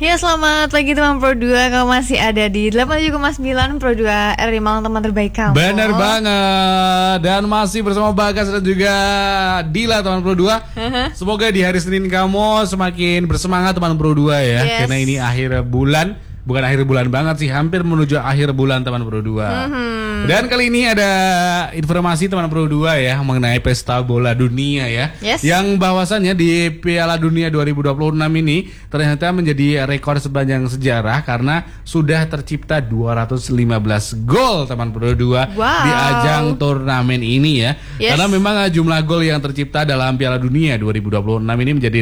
Ya, selamat pagi teman Pro 2. Kamu masih ada di 87,9 Pro 2 RRI Malang, teman terbaik kamu. Bener banget. Dan masih bersama Bagas dan juga Dila, teman Pro 2. Semoga di hari Senin kamu semakin bersemangat, teman Pro 2 ya. Yes. Karena ini akhir bulan. Bukan akhir bulan banget sih, hampir menuju akhir bulan, teman Pro 2. Dan kali ini ada informasi, teman Pro 2 ya, mengenai pesta bola dunia ya. Yes. Yang bahwasannya di Piala Dunia 2026 ini ternyata menjadi rekor sepanjang sejarah karena sudah tercipta 215 gol, teman Pro 2 di ajang turnamen ini ya. Yes. Karena memang jumlah gol yang tercipta dalam Piala Dunia 2026 ini menjadi